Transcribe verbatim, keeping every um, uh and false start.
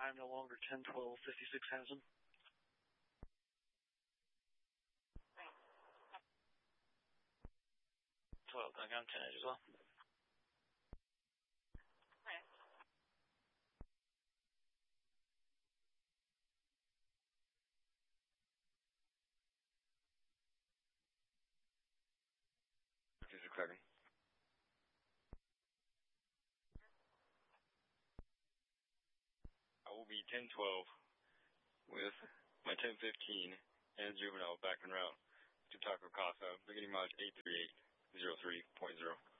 I am no longer ten twelve fifty-six Hansen. twelve, I got ten as well. This is Craven. I will be ten twelve with my ten fifteen and juvenile back en route to Taco Casa, beginning mileage eight three eight zero three point zero.